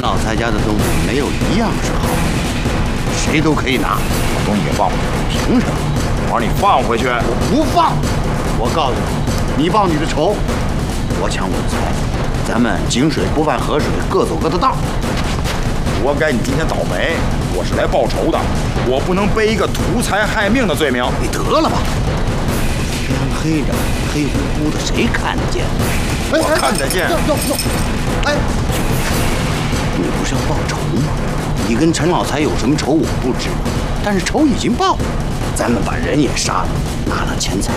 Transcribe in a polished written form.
老财家的东西没有一样是好的，谁都可以拿。 把东西给放回去。 凭什么？ 我让你放回去。 我不放！我告诉你，你报你的仇，我抢我的财，咱们井水不犯河水，各走各的道。 活该你今天倒霉！我是来报仇的，我不能背一个图财害命的罪名。 你得了吧！天黑着，黑乎乎的，谁看得见？ 我看得见。 哎，你不是要报仇吗？你跟陈老财有什么仇我不知道，但是仇已经报了，咱们把人也杀了，拿了钱财。